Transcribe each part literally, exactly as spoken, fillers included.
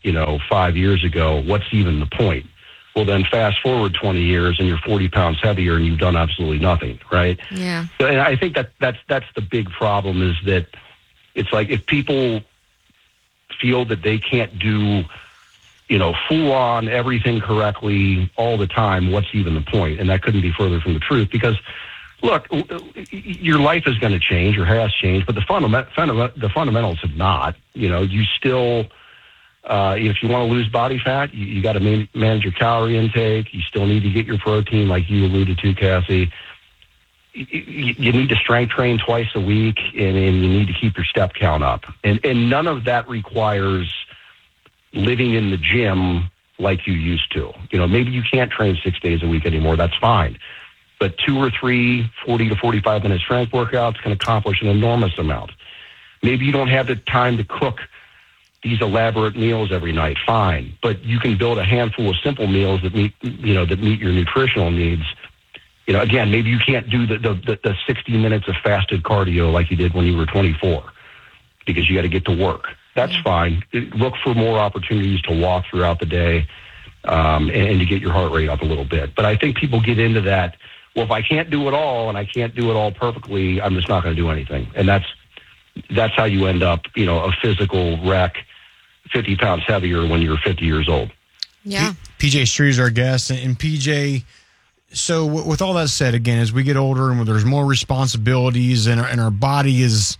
you know, five years ago, what's even the point? Well, then fast forward twenty years and you're forty pounds heavier and you've done absolutely nothing, right? Yeah. So, and I think that that's, that's the big problem is that it's like if people feel that they can't do, you know, full on everything correctly all the time, what's even the point? And that couldn't be further from the truth because, look, your life is going to change or has changed, but the, fundament, fundament, the fundamentals have not. You know, you still... Uh, if you want to lose body fat, you, you got to man- manage your calorie intake. You still need to get your protein, like you alluded to, Cassie. You, you need to strength train twice a week, and, and you need to keep your step count up. And, and none of that requires living in the gym like you used to. You know, maybe you can't train six days a week anymore. That's fine. But two or three forty to forty-five minute strength workouts can accomplish an enormous amount. Maybe you don't have the time to cook these elaborate meals every night, fine. But you can build a handful of simple meals that meet, you know, that meet your nutritional needs. You know, again, maybe you can't do the, the, the sixty minutes of fasted cardio like you did when you were twenty-four because you got to get to work. That's mm-hmm. fine. Look for more opportunities to walk throughout the day um, and, and to get your heart rate up a little bit. But I think people get into that, well, if I can't do it all and I can't do it all perfectly, I'm just not going to do anything. And that's, that's how you end up, you know, a physical wreck, fifty pounds heavier when you're fifty years old. Yeah. P J Street is our guest. And P J, so with all that said, again, as we get older and there's more responsibilities and our, and our body is,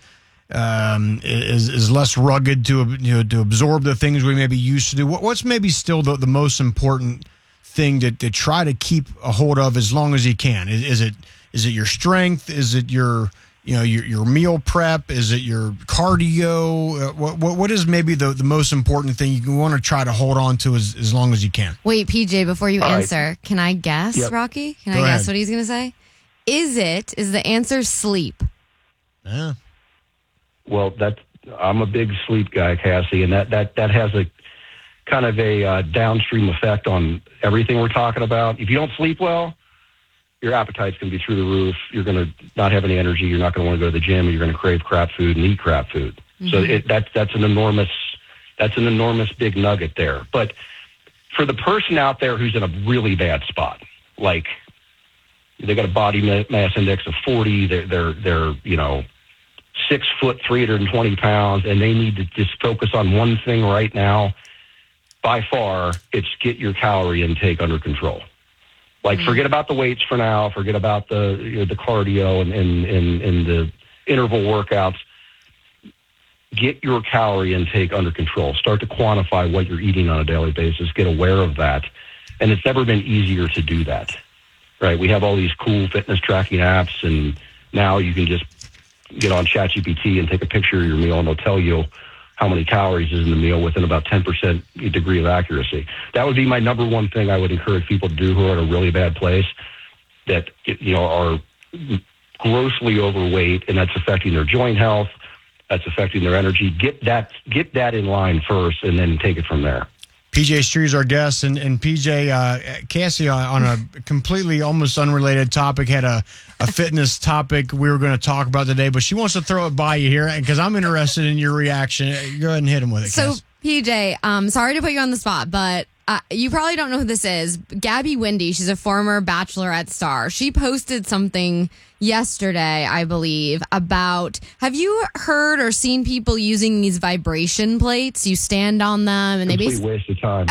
um, is is less rugged to, you know, to absorb the things we maybe used to do, what, what's maybe still the, the most important thing to, to try to keep a hold of as long as you can? Is, is it is it your strength? Is it your... You know, your your meal prep? Is it your cardio? Uh, what, what what is maybe the, the most important thing you want to try to hold on to as, as long as you can? Wait, P J, before you All answer, right. can I guess, Yep. Rocky? Can Go I guess ahead. what he's going to say? Is it, is the answer sleep? Yeah. Well, that I'm a big sleep guy, Cassie, and that, that, that has a kind of a uh, downstream effect on everything we're talking about. If you don't sleep well, your appetite's going to be through the roof. You're going to not have any energy. You're not going to want to go to the gym. You're going to crave crap food and eat crap food. Mm-hmm. So it, that, that's an enormous, that's an enormous big nugget there. But for the person out there who's in a really bad spot, like they got a body mass index of forty, they're, they're, they're, you know, six foot, three hundred twenty pounds, and they need to just focus on one thing right now, by far, it's get your calorie intake under control. Like, forget about the weights for now. Forget about the you know, the cardio and, and, and, and the interval workouts. Get your calorie intake under control. Start to quantify what you're eating on a daily basis. Get aware of that. And it's never been easier to do that, right? We have all these cool fitness tracking apps, and now you can just get on ChatGPT and take a picture of your meal, and it'll tell you how many calories is in the meal within about ten percent degree of accuracy. That would be my number one thing I would encourage people to do who are in a really bad place that, you know, are grossly overweight, and that's affecting their joint health, that's affecting their energy. Get that, get that in line first, and then take it from there. P J Street is our guest, and, and P J, uh, Cassie, on a completely almost unrelated topic, had a, a fitness topic we were going to talk about today, but she wants to throw it by you here because I'm interested in your reaction. Go ahead and hit him with it, So, Cass. P J, um, sorry to put you on the spot, but uh, you probably don't know who this is. Gabby Windy, she's a former Bachelorette star. She posted something yesterday, I believe, about, have you heard or seen people using these vibration plates? You stand on them and they Complete basically... waste of time.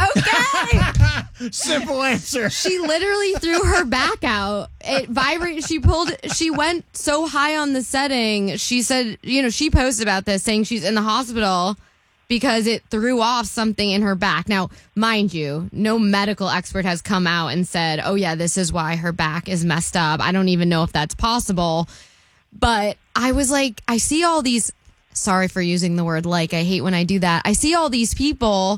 Okay. Simple answer. She literally threw her back out. It vibrated. She pulled, she went so high on the setting. She said, you know, she posted about this saying she's in the hospital because it threw off something in her back. Now, mind you, no medical expert has come out and said, oh, yeah, this is why her back is messed up. I don't even know if that's possible. But I was like, I see all these, sorry for using the word like, I hate when I do that. I see all these people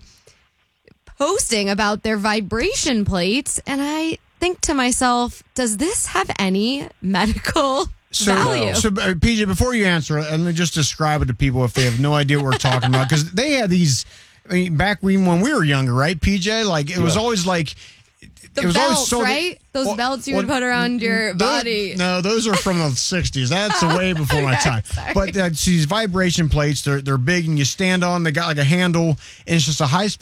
posting about their vibration plates, and I think to myself, does this have any medical So, value? so uh, P J, before you answer, let me just describe it to people if they have no idea what we're talking about, because they had these. I mean, back when when we were younger, right, P J? Like it was Yeah. always like The it was belts, always so right? Those well, belts you well, would put around your those- body. No, those are from the sixties. That's way before my Okay, time. sorry. But uh, these vibration plates, they're they're big, and you stand on. They got like a handle, and it's just a high speed.